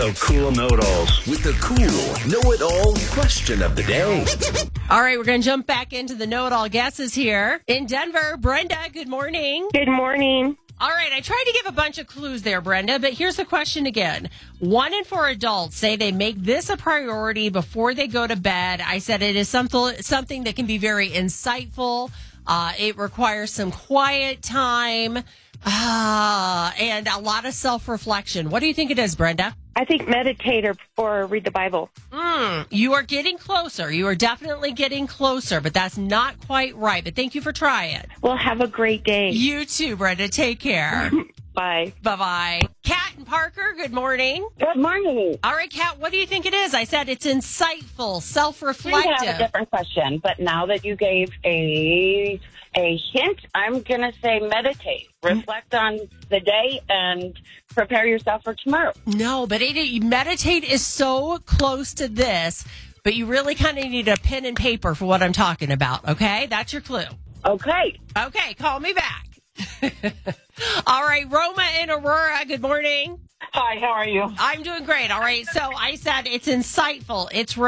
of cool know-it-alls with the cool know-it-all question of the day. All right, we're going to jump back into the know-it-all guesses here. In Denver, Brenda, good morning. Good morning. All right, I tried to give a bunch of clues there, Brenda, but here's the question again. 1 in 4 adults say they make this a priority before they go to bed. I said it is something that can be very insightful. It requires some quiet time and a lot of self-reflection. What do you think it is, Brenda? I think meditate or read the Bible. You are getting closer. You are definitely getting closer, but that's not quite right. But thank you for trying. Well, have a great day. You too, Brenda. Take care. Bye. Bye-bye. Kat and Parker, good morning. Good morning. All right, Kat, what do you think it is? I said it's insightful, I self-reflective. have a different question, but now that you gave a hint, I'm going to say meditate. Reflect on the day and prepare yourself for tomorrow. No, but meditate is so close to this, but you really kind of need a pen and paper for what I'm talking about, okay? That's your clue. Okay. Okay, call me back. All right, Roma in Aurora, good morning. Hi, how are you? I'm doing great. All right, so I said it's insightful. It's